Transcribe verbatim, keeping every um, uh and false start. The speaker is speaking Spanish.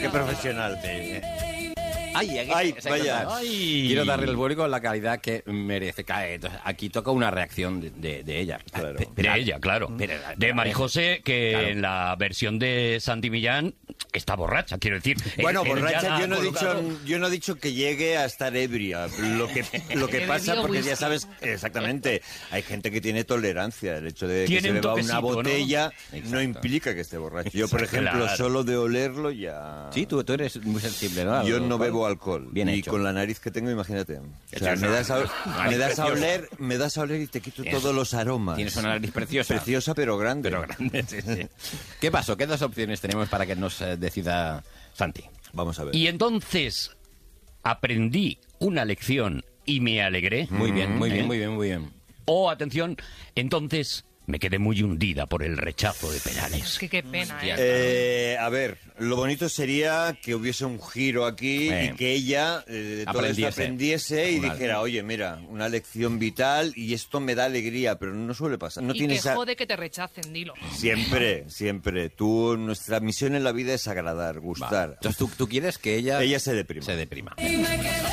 qué profesional. Ay, aquí, Ay, vaya. Ay. Quiero darle al público la calidad que merece. Entonces, aquí toca una reacción de, de, de ella. Claro. De ella, claro. Pero, de María José, que claro. en la versión de Santi Millán está borracha, quiero decir. Bueno, en, borracha, yo no, he dicho, yo no he dicho que llegue a estar ebria. Lo que, lo que pasa, porque ya sabes, exactamente, hay gente que tiene tolerancia. El hecho de que se beba una botella no, no implica que esté borracho. Yo, por ejemplo, claro. solo de olerlo ya... Sí, tú, tú eres muy sensible, ¿no? Yo no bebo alcohol. Bien y hecho. con la nariz que tengo, imagínate. O sea, me das, a, me das a oler, me das a oler y te quito Tienes, todos los aromas. Tienes una nariz preciosa. Preciosa, pero grande. Pero grande, sí, sí. ¿Qué pasó? ¿Qué dos opciones tenemos para que nos eh, decida Santi? Vamos a ver. Y entonces aprendí una lección y me alegré. Muy bien, muy bien, muy bien, muy bien. O, atención, entonces... me quedé muy hundida por el rechazo de Perales. Es que qué pena, ¿eh? eh a ver, lo bonito sería que hubiese un giro aquí eh, y que ella eh, de todo esto aprendiese y dijera, oye, mira, una lección vital y esto me da alegría, pero no suele pasar. No y tienes que a... jode que te rechacen, dilo. Siempre, siempre. Tú, nuestra misión en la vida es agradar, gustar. Vale. Entonces, ¿tú, tú quieres que ella... Ella se deprima. Se deprima.